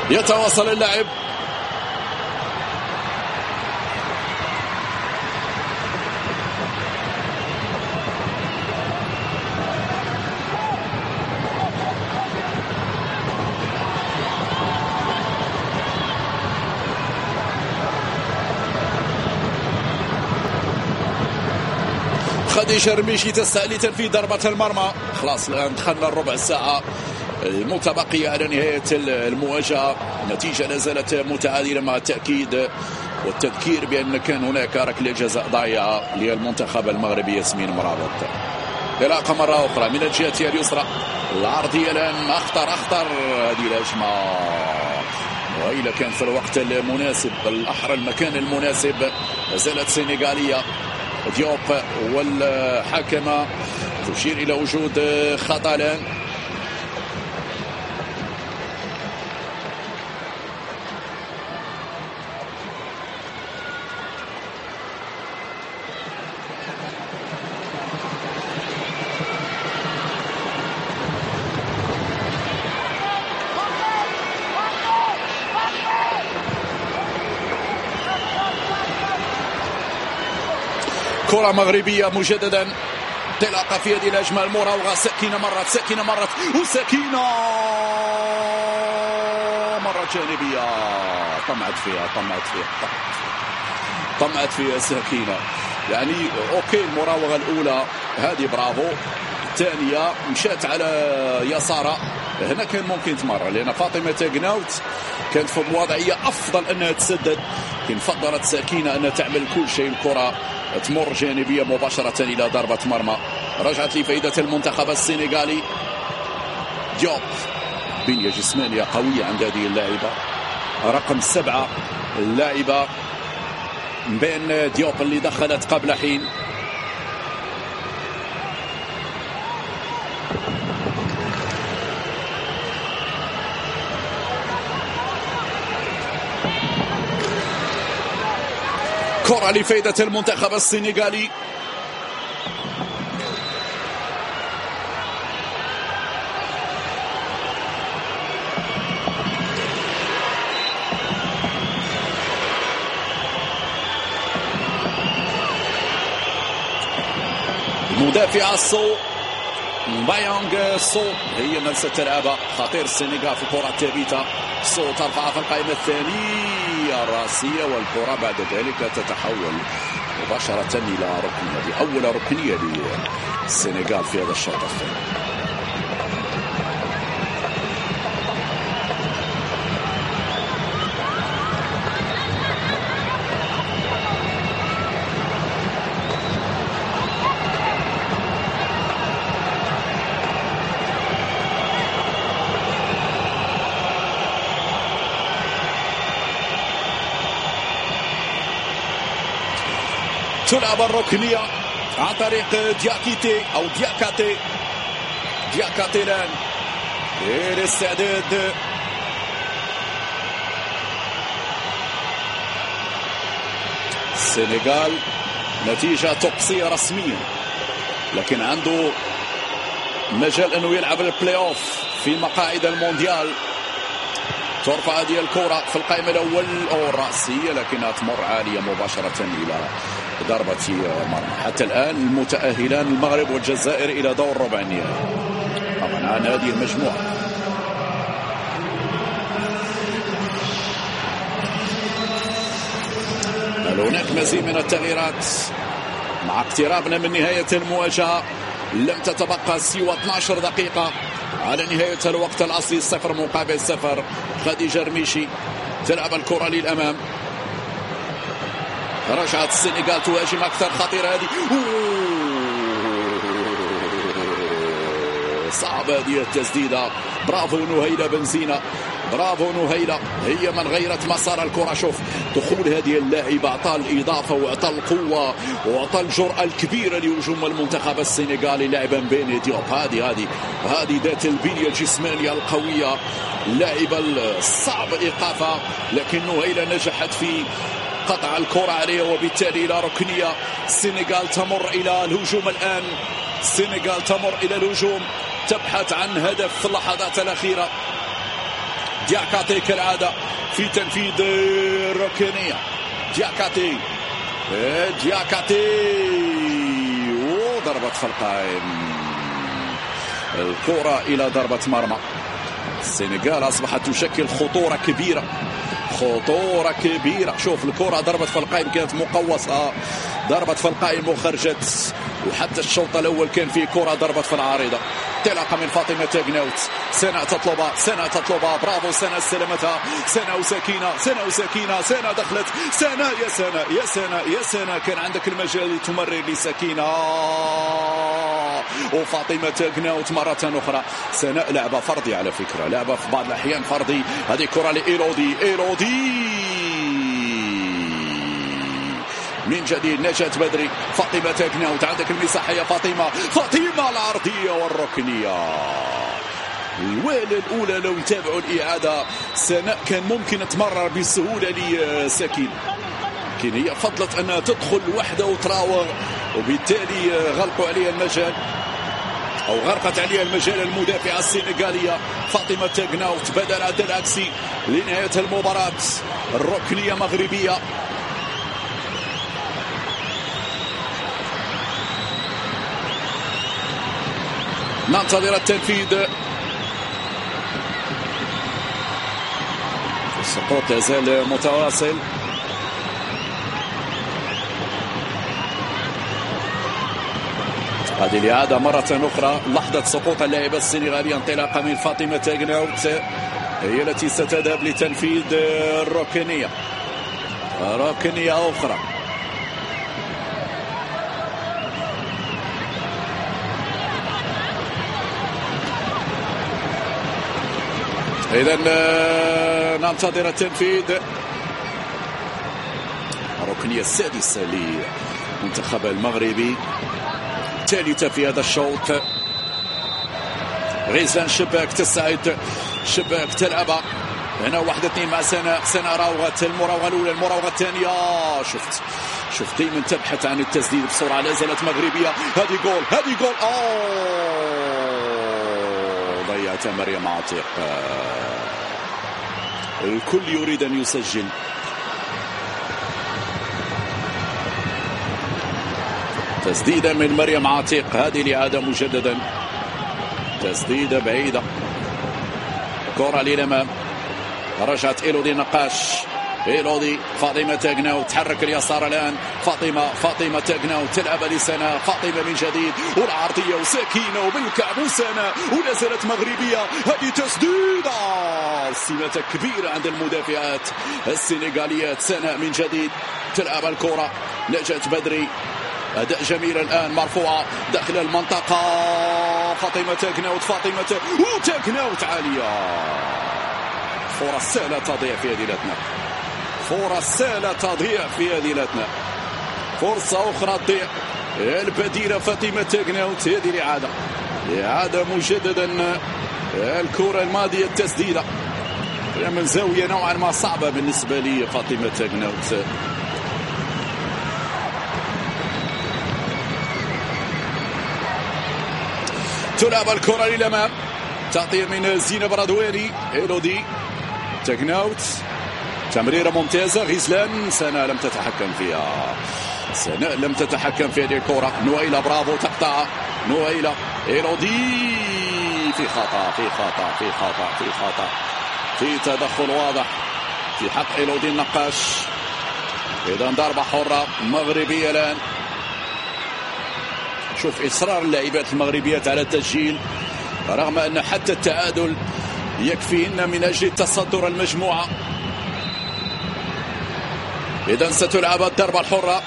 يتواصل اللاعب خديجة رميشي تسعى لتنفيذ ضربة المرمى. خلاص الآن دخلنا الربع ساعة المتبقية على نهاية المواجهة. النتيجة لا زالت متعادلة مع التأكيد والتذكير بأن كان هناك ركلة جزاء ضائعة للمنتخب المغربي ياسمين مرابط. إراقة مرة أخرى من الجهة اليسرى، العرضية الآن أخطر هذه الهجمة، وإلا كان في الوقت المناسب الأحرى المكان المناسب. زالت سنغالية. ديوب والحكمة تشير إلى وجود خطأ الآن. كرة مغربية مجددا، انطلاقة في هذه الهجمة المراوغة. سكينة مرت وسكينة مرة جانبية طمعت فيها سكينة. يعني اوكي المراوغة الأولى هذه برافو، الثانية مشات على يسارها، هنا كان ممكن تمر لأن فاطمة تاغناوت كانت في وضعية أفضل أنها تسدد، لكن فضلت سكينة أنها تعمل كل شيء. الكرة تمر جانبية مباشرة إلى ضربة مرمى، رجعت لفائدة المنتخب السنغالي. ديوب بنية جسمانية قوية عند هذه اللاعبة، رقم 7 اللاعبة بين ديوب اللي دخلت قبل حين. كرة لفائدة المنتخب السنغالي. مدافع الصو بايونغ سو هي من ستلعبها. خطير السنغال في الكرة الثابتة. سو ترفع في القائمة الثانية الرأسية، والكرة بعد ذلك تتحول مباشرة إلى ركنية. هذه أول ركنية للسنغال في هذا الشوط الثاني. تلعب الركنية عن طريق دياكيتي أو دياكاتي الآن للاستعداد. السنغال نتيجة تقصية رسميا، لكن عنده مجال أنه يلعب البلاي أوف في مقاعد المونديال. ترفع هذه الكرة في القائمة الأول أو الرأسية، لكنها تمر عالية مباشرة إلى ضربة مرمى. حتى الآن المتأهلان المغرب والجزائر إلى دور ربع النهائي. طبعا عن هذه المجموعة هل هناك مزيد من التغييرات مع اقترابنا من نهاية المواجهة؟ لم تتبقى سوى 12 دقيقة على نهاية الوقت الأصلي، 0-0. خديجة رميشي تلعب الكرة للأمام. رجعت السنغال تهاجم أكثر. خطيرة هذه، صعبة هذه التسديدة. برافو نهيلة بنزينة، برافو نهيلة، هي من غيرت مسار الكرة. شوف دخول هذه اللاعبة أعطى الإضافة وأعطى القوة وأعطى الجرأة الكبيرة لهجوم المنتخب السنغالي. لاعبا بين ديوب هذه ذات البنية الجسمانية القوية، اللاعبة الصعب إيقافها، لكن نهيلة نجحت في قطع الكرة عليه وبالتالي إلى ركنية. السنغال تمر إلى الهجوم الآن. السنغال تمر إلى الهجوم، تبحث عن هدف في اللحظات الأخيرة. دياكاتي كالعادة في تنفيذ الركنية. دياكاتي وضربة في القائم. الكرة إلى ضربة مرمى. السنغال أصبحت تشكل خطورة كبيرة. شوف الكرة ضربت في القائم، كانت مقوسة، ضربت في القائم وخرجت. وحتى الشوط الأول كان فيه كرة ضربت في العارضة. انطلاقة من فاطمة تاغناوت. سنة تطلبها برافو سنة استلمتها. سنة وسكينة دخلت. سنة يا سنة كان عندك المجال لتمرر لسكينة. وفاطمة تاغناوت مرة أخرى. سنة لعبة فردي على فكرة، لعبة في بعض الأحيان فردي. هذه كرة لإيلودي من جديد. نجاة بدري. فاطمة تاغناوت عندك المساحة يا فاطمة العرضية والركنية. الويلة الأولى لو نتابعوا الإعادة سناء كان ممكن تمرر بسهولة لسكين، لكن هي فضلت أنها تدخل وحده وتراوغ، وبالتالي غلقوا عليها المجال أو غرقت عليها المجال المدافعة السنغالية فاطمة تاغناوت. بدل دلاكسي لنهاية المباراة. الركنية مغربية. ننتظر التنفيذ. السقوط يزال متواصل. هذه الإعادة مرة أخرى. لحظة سقوط اللاعبة السنغالية انطلاقا من فاطمة تاغناوت هي التي ستذهب لتنفيذ الركنية. ركنية أخرى. إذن ننتظر التنفيذ. الركنية السادسة للمنتخب المغربي، الثالثة في هذا الشوط. غيزلان شباك تسعد، شباك تلعبها هنا 1-2 مع سنة راوغت. المراوغة الأولى، المراوغة الثانية. شفت دايما تبحث عن التسديد بسرعة. لا زالت مغربية. هذه جول. ضيعتها مريم عتيق. الكل يريد أن يسجل. تسديدة من مريم عتيق. هذه الإعادة مجددا. تسديدة بعيدة. كرة للأمام. رجعت إيلودي نقاش. إيلودي. فاطمة تاغناوت تحرك اليسار الآن. فاطمة تاغناوت تلعب لسنة. فاطمة من جديد والعرضية وسكينة وبالكعب وسنة ولا زالت مغربية. هذه تسديدة سمة كبيرة عند المدافعات السنغاليات. سنة من جديد تلعب الكرة. نجاة بدري. أداء جميل الآن. مرفوعة داخل المنطقة. فاطمة تاغناوت. تاغناوت عالية. فرص سهلة تضيع في هذه الأثناء. فرصة أخرى تضيع. البديلة فاطمة تاغناوت. هذه الإعادة مجددا. الكرة الماضية التسديدة من زاوية نوعا ما صعبة بالنسبة لي فاطمة تاغناوت. تلعب الكرة للأمام. تعطي من زينب رضواني. إيلودي. تاغناوت. تمريرة ممتازة. غيزلان. سنة لم تتحكم في هذه الكرة. نويلة برافو تقطع. نويلة. إيلودي. في خطأ في تدخل واضح في حق إيلودي النقاش. إذا ضربة حرة مغربية الآن. شوف إصرار اللاعبات المغربيات على التسجيل رغم أن حتى التعادل يكفيهن من أجل تصدر المجموعة. إذن ستلعب الضربة الحرة.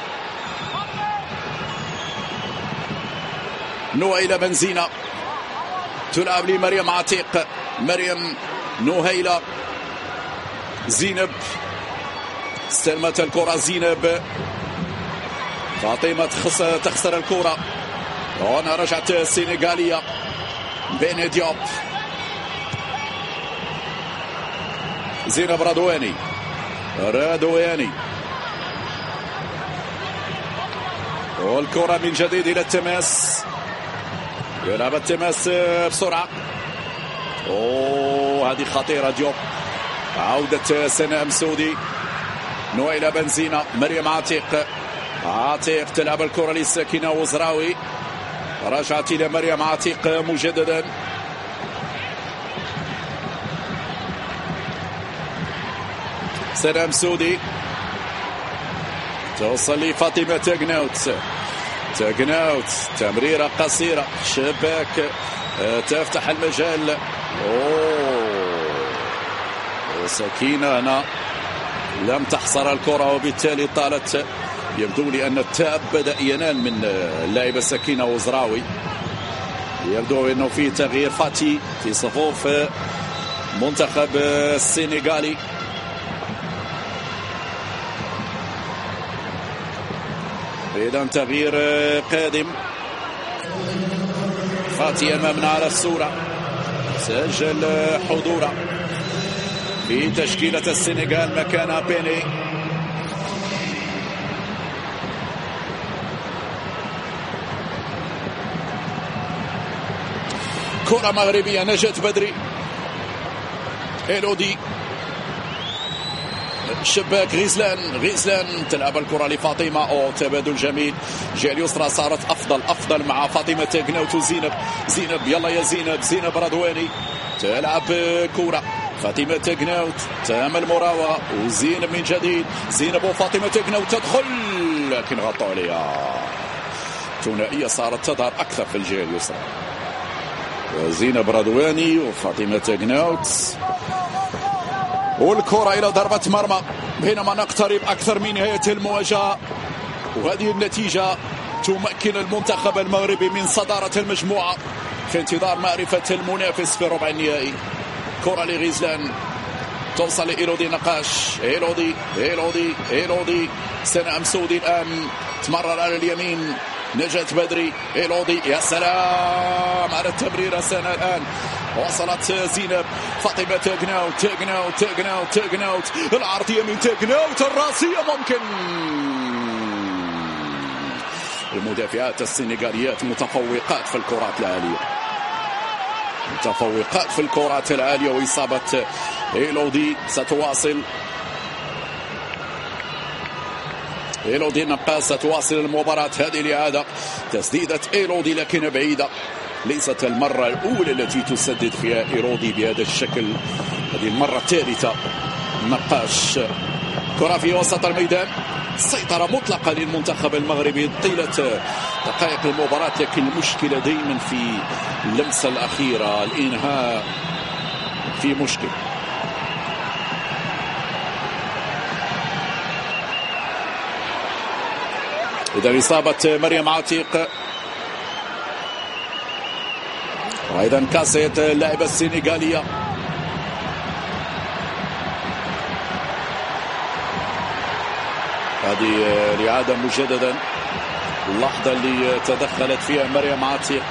نويلة بنزينة تلعب لمريم عتيق. مريم. نهيلة. زينب. استلمت الكرة زينب. فاطمة تخسر الكرة. هنا رجعت السنغالية. بين ديوب. زينب رضواني. والكرة من جديد إلى التماس. يلعب التماس بسرعة. وهذه خطيرة. ديوب، عودة سنة مسودي، نويلة بنزينة، مريم عتيق تلعب الكرة لسكينة وزراوي، رجعت إلى مريم عتيق مجددا. سنة مسودي توصل لفاطمة تقنوت، تمريرة قصيرة، شباك تفتح المجال. سكينة هنا لم تحصر الكرة وبالتالي طالت. يبدو لي أن التعب بدأ ينال من اللاعب سكينة وزراوي. يبدو أنه في تغيير فاتي في صفوف منتخب السنغالي. إذا تغيير قادم. فاتي أمامنا على الصورة، سجل حضوره في تشكيلة السنغال مكان بيني. كرة مغربية، نجاة بدري، إلودي، شباك غيزلان تلعب الكرة لفاطمة. أو تبادل جميل، جهة اليسرى صارت أفضل مع فاطمة تقنوت وزينب. يلا يا زينب رضواني تلعب كرة. فاطمة تقنوت تعمل مراوغة وزينب من جديد. زينب وفاطمة تقنوت تدخل لكن غطوا عليها. ثنائية صارت تظهر أكثر في الجهة اليسرى، زينب رضواني وفاطمة تقنوت. والكرة إلى ضربة مرمى بينما نقترب أكثر من نهاية المواجهة، وهذه النتيجة تمكن المنتخب المغربي من صدارة المجموعة في انتظار معرفة المنافس في ربع النهائي. كرة لغيزلان توصل لإيلودي نقاش. إيلودي سنة مسودي الآن تمرر على اليمين. نجاة بدري، إيلودي، يا سلام على التمريرة. سنة الآن وصلت زينب. فاطمة تقنوت العرضية من تقنوت، الراسية ممكن. المدافعات السنغاليات متفوقات في الكرات العالية، وإصابة إيلودي ستواصل. إيلودي نقاس ستواصل المباراة. هذه الإعادة، تسديدة إيلودي لكن بعيدة. ليست المرة الأولى التي تسدد فيها إيلودي بهذا الشكل، هذه المرة الثالثة. نقاش، كرة في وسط الميدان، سيطرة مطلقة للمنتخب المغربي طيلة دقائق المباراة، لكن المشكلة دائما في اللمسة الأخيرة، الإنهاء في مشكل. إذا إصابة مريم عتيق، وأيضا كاسيت اللاعبة السنغالية. هذه الإعادة مجددا، اللحظة اللي تدخلت فيها مريم عتيق.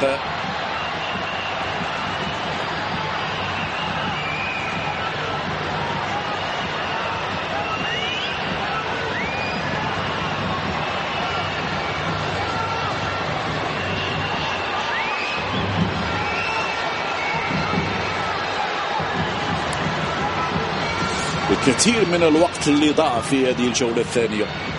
الكثير من الوقت اللي ضاع في هذه الجولة الثانية.